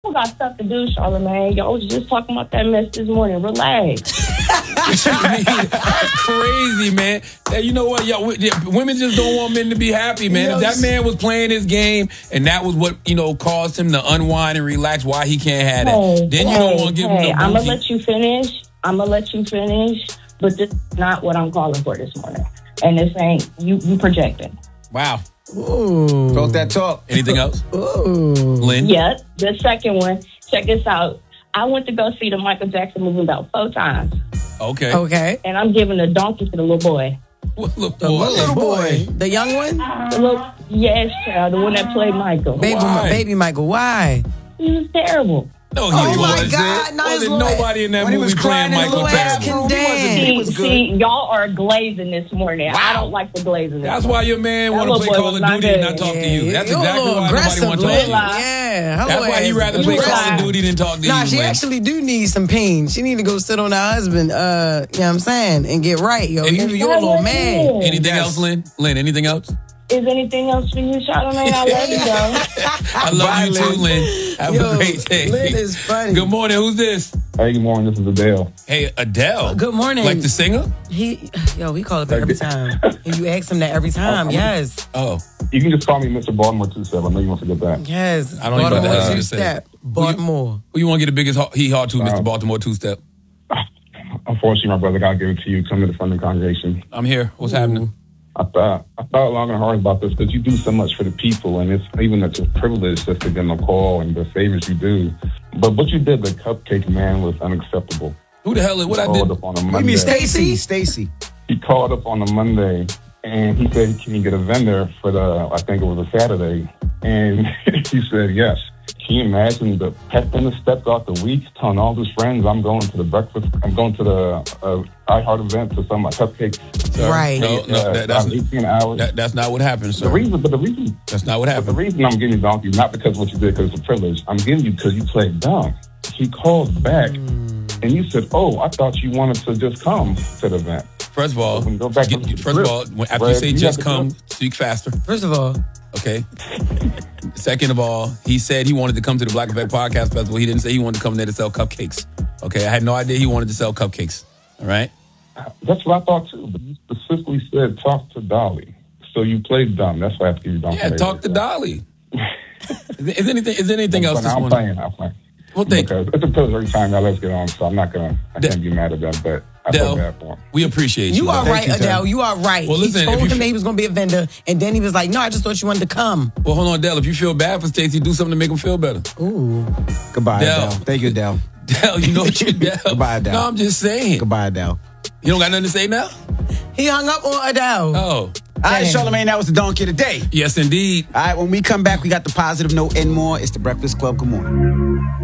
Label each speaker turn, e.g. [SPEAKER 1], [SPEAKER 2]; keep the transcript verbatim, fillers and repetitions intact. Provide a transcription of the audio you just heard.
[SPEAKER 1] People got stuff to do, Charlamagne. Y'all was just talking about that mess this morning. Relax.
[SPEAKER 2] That's crazy, man. Hey, you know what? Y'all, women just don't want men to be happy, man. If that man was playing his game and that was what, you know, caused him to unwind and relax, why he can't have that?
[SPEAKER 1] Hey,
[SPEAKER 2] then you
[SPEAKER 1] hey,
[SPEAKER 2] don't want to give
[SPEAKER 1] hey,
[SPEAKER 2] him the
[SPEAKER 1] I'm going
[SPEAKER 2] booty.
[SPEAKER 1] to let you finish. I'm going to let you finish. But this is not what I'm calling for this morning. And this ain't, you, you projecting.
[SPEAKER 2] Wow.
[SPEAKER 3] Ooh.
[SPEAKER 2] Talk that talk. Anything else?
[SPEAKER 3] Ooh.
[SPEAKER 2] Lynn?
[SPEAKER 1] Yeah, the second one. Check this out. I went to go see the Michael Jackson movie about four times.
[SPEAKER 2] Okay.
[SPEAKER 3] Okay.
[SPEAKER 1] And I'm giving a donkey to the little boy.
[SPEAKER 2] What little
[SPEAKER 3] The
[SPEAKER 2] boy?
[SPEAKER 3] what little boy? The young one?
[SPEAKER 1] The little, yes, child, the one that played Michael.
[SPEAKER 3] Baby,
[SPEAKER 2] Why?
[SPEAKER 3] baby Michael, why?
[SPEAKER 1] He was terrible.
[SPEAKER 2] No, he
[SPEAKER 3] Oh,
[SPEAKER 2] wasn't.
[SPEAKER 3] my God. No,
[SPEAKER 2] Wasn't
[SPEAKER 3] his little-
[SPEAKER 2] nobody in that
[SPEAKER 4] when he
[SPEAKER 2] movie
[SPEAKER 4] was
[SPEAKER 2] playing
[SPEAKER 4] crying in his
[SPEAKER 2] Michael
[SPEAKER 4] little ass
[SPEAKER 2] Jackson.
[SPEAKER 4] room, he wasn't- he
[SPEAKER 1] See,
[SPEAKER 4] was good.
[SPEAKER 1] see, y'all are glazing this morning.
[SPEAKER 2] Wow.
[SPEAKER 1] I don't like the glazing.
[SPEAKER 2] That's why your man
[SPEAKER 1] That
[SPEAKER 2] want to
[SPEAKER 1] little
[SPEAKER 2] play
[SPEAKER 1] boy
[SPEAKER 2] Call
[SPEAKER 1] was
[SPEAKER 2] of
[SPEAKER 1] not
[SPEAKER 2] Duty and
[SPEAKER 1] good.
[SPEAKER 2] not talk to you. That's
[SPEAKER 3] You're a
[SPEAKER 2] exactly
[SPEAKER 3] little
[SPEAKER 2] why nobody
[SPEAKER 3] aggressive,
[SPEAKER 2] wants to talk to
[SPEAKER 3] Lynn.
[SPEAKER 2] you.
[SPEAKER 3] Yeah. Hello,
[SPEAKER 2] That's why he
[SPEAKER 3] ass.
[SPEAKER 2] rather
[SPEAKER 3] You
[SPEAKER 2] play
[SPEAKER 3] right.
[SPEAKER 2] Call of Duty than talk to
[SPEAKER 3] Nah,
[SPEAKER 2] you.
[SPEAKER 3] she
[SPEAKER 2] Lynn.
[SPEAKER 3] actually do need some pain. She need to go sit on her husband, uh, you know what I'm saying, and get right, yo.
[SPEAKER 2] And
[SPEAKER 3] You,
[SPEAKER 2] you-
[SPEAKER 3] you're a little man.
[SPEAKER 2] Anything
[SPEAKER 4] Yes.
[SPEAKER 2] else, Lynn? Lynn, anything else?
[SPEAKER 1] Is anything else for you, Charlamagne? I love you, though.
[SPEAKER 2] I love
[SPEAKER 4] Bye,
[SPEAKER 2] you too,
[SPEAKER 4] Lynn.
[SPEAKER 2] Lynn. Have
[SPEAKER 3] Yo,
[SPEAKER 2] a great day.
[SPEAKER 3] Lynn is funny.
[SPEAKER 2] Good morning. Who's this?
[SPEAKER 5] Hey, good morning. This is Adele.
[SPEAKER 2] Hey, Adele.
[SPEAKER 3] Good morning.
[SPEAKER 2] Like the singer?
[SPEAKER 3] He, yo, he call it that every time. And you ask him that every time. Yes.
[SPEAKER 2] Oh,
[SPEAKER 5] You can just call me Mister Baltimore two step. I know you want to forget that.
[SPEAKER 3] Yes.
[SPEAKER 2] I don't even know
[SPEAKER 3] Baltimore
[SPEAKER 2] what to
[SPEAKER 3] two
[SPEAKER 2] say.
[SPEAKER 3] step. Baltimore.
[SPEAKER 2] who you want to get the biggest he hard to, Mister
[SPEAKER 5] Wow.
[SPEAKER 2] Baltimore two-step?
[SPEAKER 5] Unfortunately, my brother, I'll give it to you. Come to the front of the congregation.
[SPEAKER 2] I'm here. What's happening?
[SPEAKER 5] I thought I thought long and hard about this because you do so much for the people, and it's even it's a privilege just to give them a call and the favors you do. But what you did, the cupcake man, was unacceptable.
[SPEAKER 2] Who the hell is what
[SPEAKER 5] He
[SPEAKER 2] I
[SPEAKER 5] called
[SPEAKER 2] did?
[SPEAKER 5] up on a
[SPEAKER 4] What do you
[SPEAKER 5] Monday.
[SPEAKER 4] mean, Stacy? Stacy.
[SPEAKER 5] He called up on a Monday, and he said, "Can you get a vendor for the?" I think it was a Saturday, and he said yes. Can you imagine the pep in the step out the week, telling all his friends, "I'm going to the breakfast. I'm going to the uh, iHeart event to sell my cupcakes."
[SPEAKER 2] Sir?
[SPEAKER 3] Right.
[SPEAKER 2] No, no,
[SPEAKER 5] Uh,
[SPEAKER 2] that, that's,
[SPEAKER 5] about eighteen hours.
[SPEAKER 2] that, that's not what happened, sir.
[SPEAKER 5] the reason, but the reason,
[SPEAKER 2] That's not what
[SPEAKER 5] but the
[SPEAKER 2] happened.
[SPEAKER 5] reason I'm giving you donkey is not because of what you did, because it's a privilege. I'm giving you because you played dumb. He called back, and you said, "Oh, I thought you wanted to just come to the event."
[SPEAKER 2] First of all,
[SPEAKER 5] When you go back
[SPEAKER 2] get-
[SPEAKER 5] to the
[SPEAKER 2] first of
[SPEAKER 5] script,
[SPEAKER 2] all, when, after
[SPEAKER 5] where
[SPEAKER 2] you say
[SPEAKER 5] you
[SPEAKER 2] just
[SPEAKER 5] have to
[SPEAKER 2] come,
[SPEAKER 5] go-
[SPEAKER 2] speak faster.
[SPEAKER 3] First of all,
[SPEAKER 2] Okay. Second of all, he said he wanted to come to the Black Effect Podcast Festival. He didn't say he wanted to come there to sell cupcakes. Okay, I had no idea he wanted to sell cupcakes. All right.
[SPEAKER 5] That's what I thought too. But you specifically said, "Talk to Dolly." So you played dumb. That's why I have to give you donkey.
[SPEAKER 2] Yeah, talk to Dolly. Is, there- is anything? Is there anything else this
[SPEAKER 5] I'm
[SPEAKER 2] morning?
[SPEAKER 5] playing. I'm playing.
[SPEAKER 2] Well, thank you.
[SPEAKER 5] Because it's a privilege every time y'all let's get on, so I'm not gonna. I
[SPEAKER 2] Del-
[SPEAKER 5] can't be mad at that, but I feel
[SPEAKER 2] Del,
[SPEAKER 5] bad for him.
[SPEAKER 2] we appreciate you.
[SPEAKER 3] you are
[SPEAKER 2] Thank
[SPEAKER 3] right,
[SPEAKER 2] you, sir.
[SPEAKER 3] Adele. You are right.
[SPEAKER 2] Well, listen,
[SPEAKER 3] he told
[SPEAKER 2] if you
[SPEAKER 3] him that
[SPEAKER 2] f-
[SPEAKER 3] he was going to be a vendor, and then he was like, no, I just thought you wanted to come.
[SPEAKER 2] Well, hold on, Del. If you feel bad for Stacey, do something to make him feel better.
[SPEAKER 3] Ooh.
[SPEAKER 4] Goodbye,
[SPEAKER 2] Del.
[SPEAKER 4] Adele. Thank you, Adele.
[SPEAKER 2] Del, you know what you Del.
[SPEAKER 4] Goodbye, Del.
[SPEAKER 2] No, I'm just saying.
[SPEAKER 4] Goodbye, Adele.
[SPEAKER 2] You don't got nothing to say now?
[SPEAKER 3] He hung up on Adele.
[SPEAKER 2] Oh,
[SPEAKER 4] All right, Charlamagne, that was the donkey of the day.
[SPEAKER 2] yes, indeed.
[SPEAKER 4] All right, when we come back, we got the positive note and more. It's the Breakfast Club. Good morning.